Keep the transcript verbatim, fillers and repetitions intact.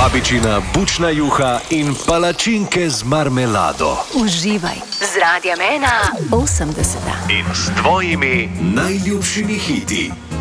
Babičina bučna juha in palačinke z marmelado. Uživaj z Radiem ena osemdeseta. In s tvojimi najljubšimi hiti.